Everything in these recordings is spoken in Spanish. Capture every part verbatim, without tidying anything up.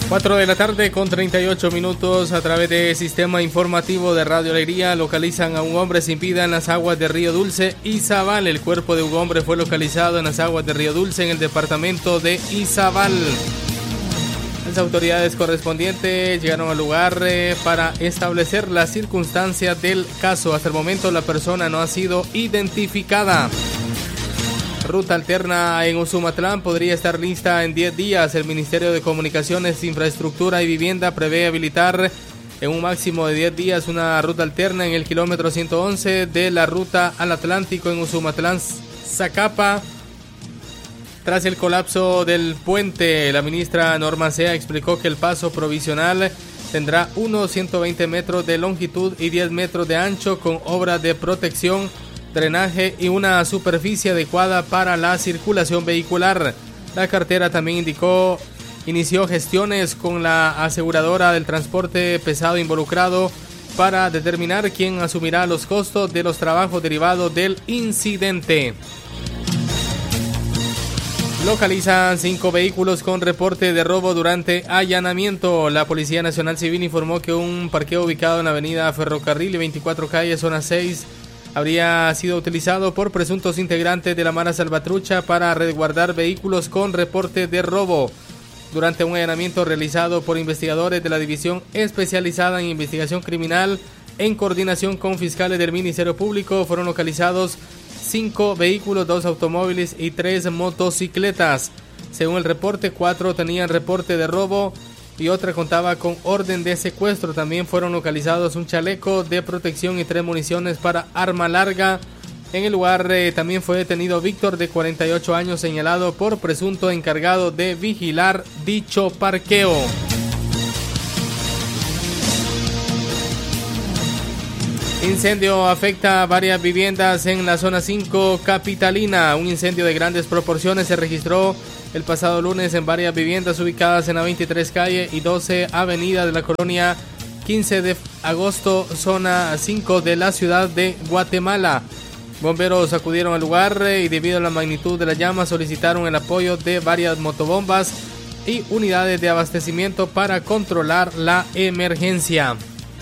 cuatro de la tarde con treinta y ocho minutos. A través del sistema informativo de Radio Alegría localizan a un hombre sin vida en las aguas de Río Dulce, Izabal. El cuerpo de un hombre fue localizado en las aguas de Río Dulce en el departamento de Izabal. Las autoridades correspondientes llegaron al lugar eh, para establecer las circunstancias del caso. Hasta el momento la persona no ha sido identificada. Ruta alterna en Usumatlán podría estar lista en diez días. El Ministerio de Comunicaciones, Infraestructura y Vivienda prevé habilitar en un máximo de diez días una ruta alterna en el kilómetro ciento once de la ruta al Atlántico en Usumatlán, Zacapa. Tras el colapso del puente, la ministra Norma Sea explicó que el paso provisional tendrá unos ciento veinte metros de longitud y diez metros de ancho, con obras de protección, drenaje y una superficie adecuada para la circulación vehicular. La cartera también indicó, inició gestiones con la aseguradora del transporte pesado involucrado para determinar quién asumirá los costos de los trabajos derivados del incidente. Localizan cinco vehículos con reporte de robo durante allanamiento. La Policía Nacional Civil informó que un parqueo ubicado en la avenida Ferrocarril y veinticuatro calle, zona seis, habría sido utilizado por presuntos integrantes de la Mara Salvatrucha para resguardar vehículos con reporte de robo. Durante un allanamiento realizado por investigadores de la División Especializada en Investigación Criminal, en coordinación con fiscales del Ministerio Público, fueron localizados cinco vehículos, dos automóviles y tres motocicletas. Según el reporte, cuatro tenían reporte de robo y otra contaba con orden de secuestro. También fueron localizados un chaleco de protección y tres municiones para arma larga. En el lugar eh, también fue detenido Víctor, de cuarenta y ocho años, señalado por presunto encargado de vigilar dicho parqueo. Incendio afecta a varias viviendas en la zona cinco capitalina. Un incendio de grandes proporciones se registró el pasado lunes en varias viviendas ubicadas en la veintitrés calle y doce avenida de la colonia quince de agosto, zona cinco de la ciudad de Guatemala. Bomberos acudieron al lugar y debido a la magnitud de la llama solicitaron el apoyo de varias motobombas y unidades de abastecimiento para controlar la emergencia.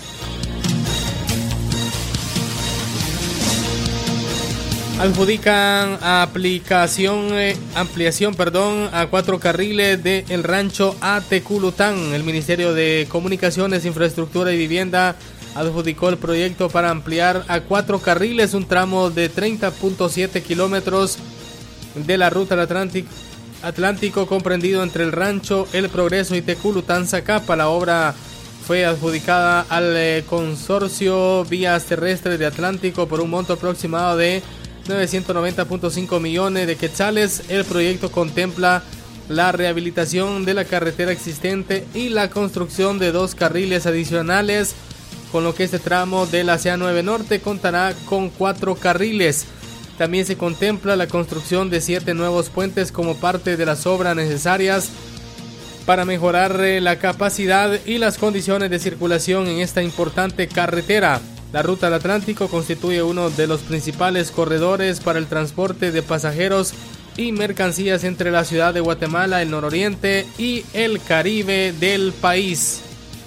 Adjudican aplicación, eh, ampliación perdón, a cuatro carriles de El Rancho a Teculután. El Ministerio de Comunicaciones, Infraestructura y Vivienda adjudicó el proyecto para ampliar a cuatro carriles un tramo de treinta punto siete kilómetros de la ruta al Atlántico, Atlántico comprendido entre El Rancho, El Progreso y Teculután, Zacapa. La obra fue adjudicada al eh, consorcio Vías Terrestres de Atlántico por un monto aproximado de novecientos noventa punto cinco millones de quetzales. El proyecto contempla la rehabilitación de la carretera existente y la construcción de dos carriles adicionales, con lo que este tramo de la C A nueve Norte contará con cuatro carriles. También se contempla la construcción de siete nuevos puentes como parte de las obras necesarias para mejorar la capacidad y las condiciones de circulación en esta importante carretera. La ruta al Atlántico constituye uno de los principales corredores para el transporte de pasajeros y mercancías entre la ciudad de Guatemala, el nororiente y el Caribe del país.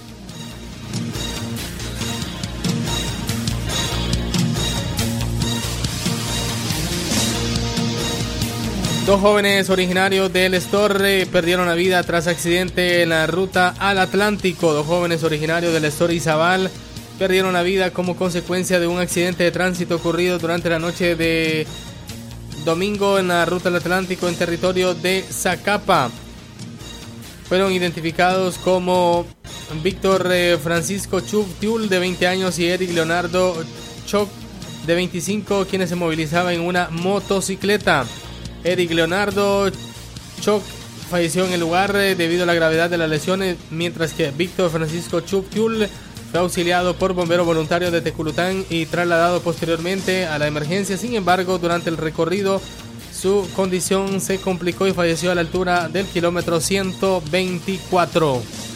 Dos jóvenes originarios del Estorre perdieron la vida tras accidente en la ruta al Atlántico. Dos jóvenes originarios del Estorre Izabal perdieron la vida como consecuencia de un accidente de tránsito ocurrido durante la noche de domingo en la ruta al Atlántico en territorio de Zacapa. Fueron identificados como Víctor eh, Francisco Chuc Tiul, de veinte años, y Eric Leonardo Choc, de veinticinco, quienes se movilizaban en una motocicleta. Eric Leonardo Choc falleció en el lugar eh, debido a la gravedad de las lesiones, mientras que Víctor Francisco Chuc Tiul fue auxiliado por bomberos voluntarios de Teculután y trasladado posteriormente a la emergencia. Sin embargo, durante el recorrido su condición se complicó y falleció a la altura del kilómetro ciento veinticuatro.